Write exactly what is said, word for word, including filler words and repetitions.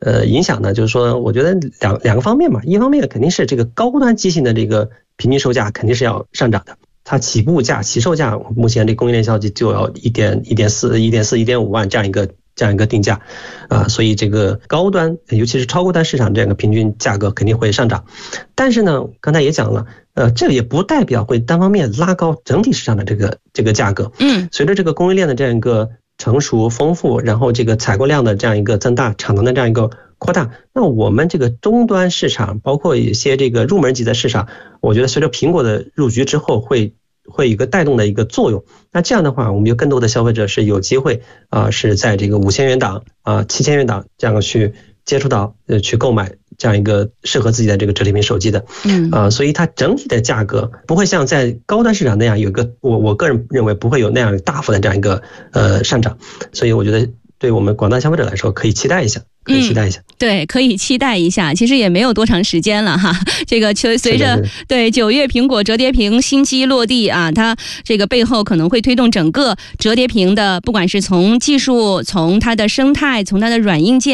呃影响呢，就是说我觉得两两个方面嘛，一方面肯定是这个高端机型的这个平均售价肯定是要上涨的。它起步价、起售价，目前这供应链消息就要一点一点四、一点四、一点五万这样一个这样一个定价，啊、呃，所以这个高端，尤其是超高端市场这样一个平均价格肯定会上涨。但是呢，刚才也讲了，呃，这个也不代表会单方面拉高整体市场的这个这个价格。嗯，随着这个供应链的这样一个成熟丰富，然后这个采购量的这样一个增大，产能的这样一个扩大，那我们这个终端市场，包括一些这个入门级的市场，我觉得随着苹果的入局之后会会有一个带动的一个作用。那这样的话，我们有更多的消费者是有机会啊、呃，是在这个五千元档啊、七千元档这样去接触到呃去购买这样一个适合自己的这个折叠屏手机的。嗯啊、呃，所以它整体的价格不会像在高端市场那样有一个我我个人认为不会有那样大幅的这样一个呃上涨，所以我觉得对我们广大消费者来说可以期待一下。可以期待一下、嗯， 对，可以期待一下。其实也没有多长时间了哈，这个随随着对九月苹果折叠屏新机落地啊，它这个背后可能会推动整个折叠屏的，不管是从技术、从它的生态、从它的软硬件。